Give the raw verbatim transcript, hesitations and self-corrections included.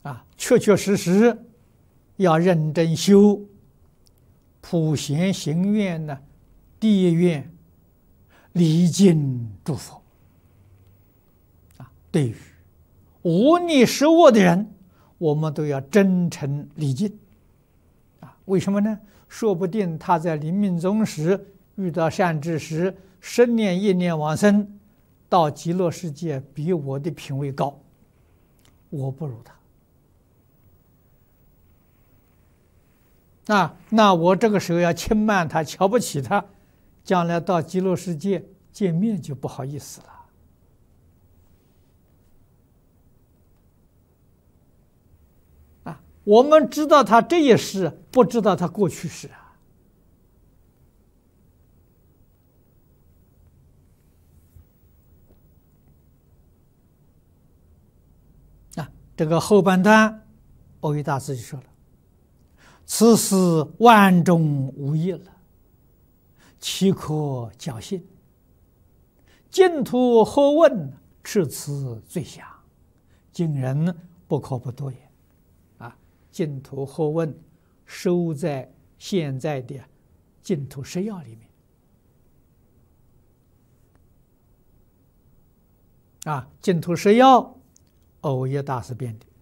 啊，确确实实要认真修普贤行愿呢，第一愿礼敬诸佛啊，对于无逆十恶的人，我们都要真诚礼敬啊。为什么呢？说不定他在临命终时遇到善知识，生念业念往生，到极乐世界比我的品位高，我不如他啊。那我这个时候要轻慢他，瞧不起他，将来到极乐世界见面就不好意思了。啊，我们知道他这一世，不知道他过去世啊。啊，这个后半段，耦益大师就说了：“此事万中无一了，岂可侥幸？净土何问，持此最详，今人不可不读也。”啊，净土何问收在现在的净土十要里面。啊，净土十要，耦益大师编的。